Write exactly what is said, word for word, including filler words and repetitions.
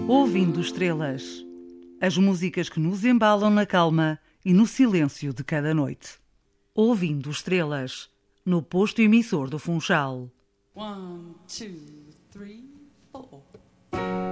Ouvindo estrelas. As músicas que nos embalam na calma e no silêncio de cada noite. Ouvindo estrelas. No posto emissor do Funchal. One, two, three, four.